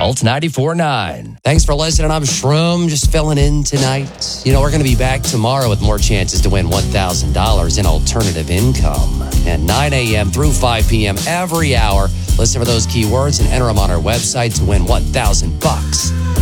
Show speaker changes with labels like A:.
A: Alt 94.9.
B: Thanks for listening. I'm Shroom, just filling in tonight. You know, we're going to be back tomorrow with more chances to win $1,000 in alternative income. At 9 a.m. through 5 p.m. every hour. Listen for those keywords and enter them on our website to win $1,000.